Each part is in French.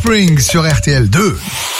Offspring sur RTL 2.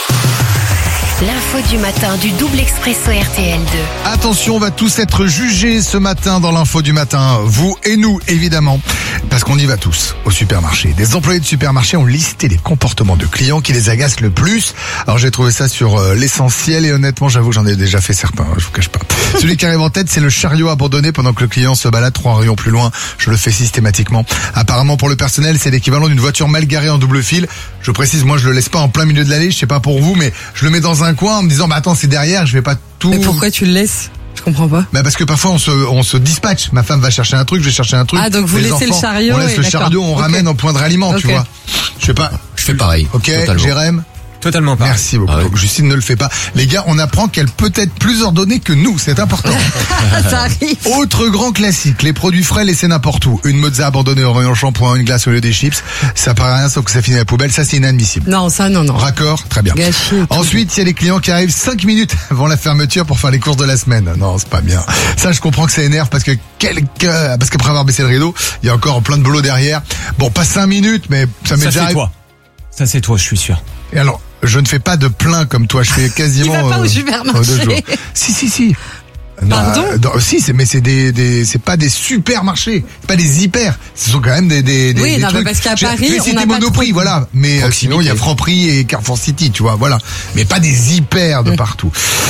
L'info du matin du double expresso RTL 2. Attention, on va tous être jugés ce matin dans l'info du matin. Vous et nous, évidemment. Parce qu'on y va tous au supermarché. Des employés de supermarché ont listé les comportements de clients qui les agacent le plus. Alors j'ai trouvé ça sur l'essentiel et honnêtement, j'avoue que j'en ai déjà fait certains, je vous cache pas. Celui qui arrive en tête, c'est le chariot abandonné pendant que le client se balade 3 rayons plus loin. Je le fais systématiquement. Apparemment pour le personnel, c'est l'équivalent d'une voiture mal garée en double fil. Je précise, moi je le laisse pas en plein milieu de l'allée, je sais pas pour vous, mais je le mets dans un coin en me disant bah attends, c'est derrière, je vais pas tout. Mais pourquoi tu le laisses? Je comprends pas. Bah parce que parfois on se dispatche. Ma femme va chercher un truc, je vais chercher un truc. Ah donc vous Les laissez enfants, le chariot. On laisse le chariot, on ramène en point de ralliement, tu vois. Je sais pas. Je fais pareil. Ok, Jérém. Totalement pas. Merci beaucoup. Donc, Justine ne le fait pas. Les gars, on apprend qu'elle peut être plus ordonnée que nous, c'est important. Ça arrive. Autre grand classique, les produits frais laissés n'importe où. Une mozza abandonnée au rayon shampoing, une glace au lieu des chips. Ça paraît rien sauf que ça finit à la poubelle, ça c'est inadmissible. Non, ça non. Raccord, très bien. Gâchis. Ensuite, il y a les clients qui arrivent 5 minutes avant la fermeture pour faire les courses de la semaine. Non, c'est pas bien. Ça, je comprends que ça énerve parce qu'après avoir baissé le rideau, il y a encore plein de boulot derrière. Bon, pas 5 minutes, mais ça m'est déjà arrivé. Ça c'est toi, je suis sûr. Et alors, je ne fais pas de plein comme toi, je fais quasiment. Il va pas au 2 supermarché. jours. Si. Pardon? Si, c'est pas des supermarchés, c'est pas des hyper. Ce sont quand même des Oui, non, trucs. mais parce qu'à Paris, je vais on citer n'a pas Monoprix, trop. voilà. Mais Proximité. sinon, il y a Franprix et Carrefour City, tu vois, voilà. Mais pas des hyper de partout.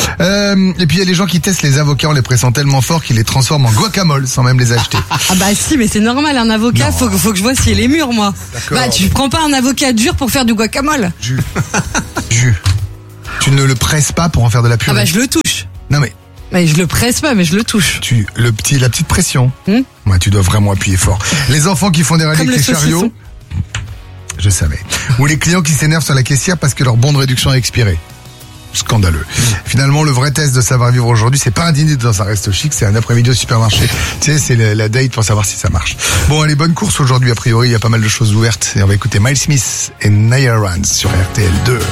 Et puis il y a les gens qui testent les avocats en les pressant tellement fort qu'ils les transforment en guacamole sans même les acheter. Ah bah si, mais c'est normal, un avocat, faut que je vois s'il est mûr, moi. D'accord. Bah tu prends pas un avocat dur pour faire du guacamole. Jus. Tu ne le presses pas pour en faire de la Ah purée. bah je le touche. Non mais Mais je le presse pas, mais je le touche. la petite pression. Ouais, tu dois vraiment appuyer fort. Les enfants qui font des rallyes Comme avec le les chariots. saucisson. Je savais. Ou les clients qui s'énervent sur la caissière parce que leur bon de réduction a expiré. Scandaleux. Finalement, le vrai test de savoir-vivre aujourd'hui, c'est pas un dîner dans un resto chic, c'est un après-midi au supermarché. Tu sais, c'est la date pour savoir si ça marche. Bon, allez, bonne course aujourd'hui. A priori, il y a pas mal de choses ouvertes. Et on va écouter Miles Smith et Naya Rance sur RTL 2.